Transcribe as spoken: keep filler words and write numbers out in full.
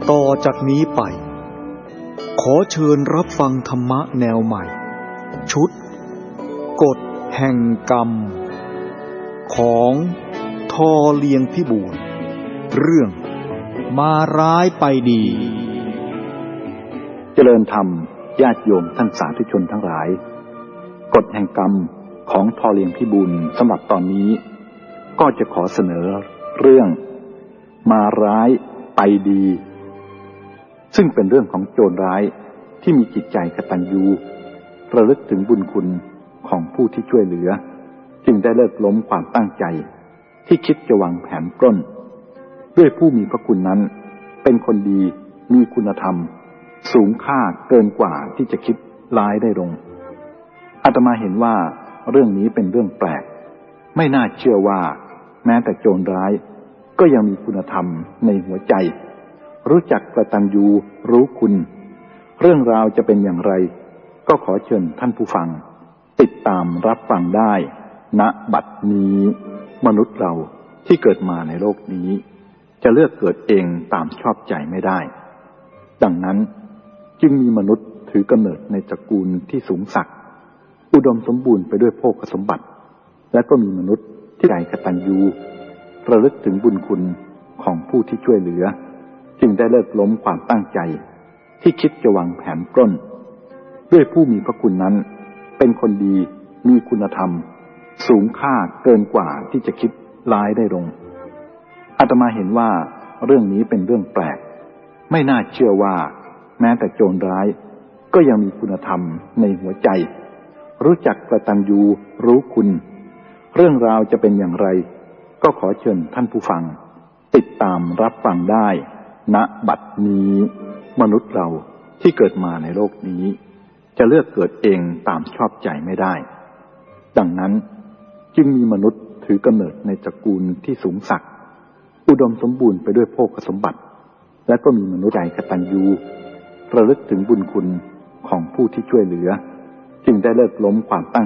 ต่อจากนี้ไปขอเชิญรับฟังธรรมะแนวใหม่ชุดกฎแห่งกรรมของทอเลียงพิบูลเรื่องมาร้ายไปดีเจริญธรรมญาติโยมท่านสาธุชนทั้งหลายกฎแห่งกรรมของทอเลียงพิบูลสำหรับตอนนี้ก็จะขอเสนอเรื่องมาร้ายไปดีซึ่งเป็นเรื่องของโจรร้ายที่มีจิตใจกตัญญูระลึกถึงบุญคุณของผู้ที่ช่วยเหลือจึงได้เลิกล้มความตั้งใจที่คิดจะวางแผนปล้นด้วยผู้มีพระคุณนั้นเป็นคนดีมีคุณธรรมสูงค่าเกินกว่าที่จะคิดร้ายได้ลงอาตมาเห็นว่าเรื่องนี้เป็นเรื่องแปลกไม่น่าเชื่อว่าแม้แต่โจรร้ายก็ยังมีคุณธรรมในหัวใจรู้จักกตัญญูรู้คุณเรื่องราวจะเป็นอย่างไรก็ขอเชิญท่านผู้ฟังติดตามรับฟังได้ณบัดนี้มนุษย์เราที่เกิดมาในโลกนี้จะเลือกเกิดเองตามชอบใจไม่ได้ดังนั้นจึงมีมนุษย์ถือกำเนิดในตระกูลที่สูงสักอุดมสมบูรณ์ไปด้วยโภคสมบัติและก็มีมนุษย์ที่ใจกตัญญูระลึกถึงบุญคุณของผู้ที่ช่วยเหลือจึงได้เลิกล้มความตั้งใจที่คิดจะวางแผนปล้นด้วยผู้มีพระคุณนั้นเป็นคนดีมีคุณธรรมสูงค่าเกินกว่าที่จะคิดร้ายได้ลงอาตมาเห็นว่าเรื่องนี้เป็นเรื่องแปลกไม่น่าเชื่อว่าแม้แต่โจรร้ายก็ยังมีคุณธรรมในหัวใจรู้จักกตัญญูรู้คุณเรื่องราวจะเป็นอย่างไรก็ขอเชิญท่านผู้ฟังติดตามรับฟังได้ณบัดนี้มนุษย์เราที่เกิดมาในโลกนี้จะเลือกเกิดเองตามชอบใจไม่ได้ดังนั้นจึงมีมนุษย์ถือกำเนิดในตระกูลที่สูงสักอุดมสมบูรณ์ไปด้วยโภคสมบัติและก็มีมนุษย์ใจกตัญญูระลึกถึงบุญคุณของผู้ที่ช่วยเหลือจึงได้เลิกล้มความตั้ง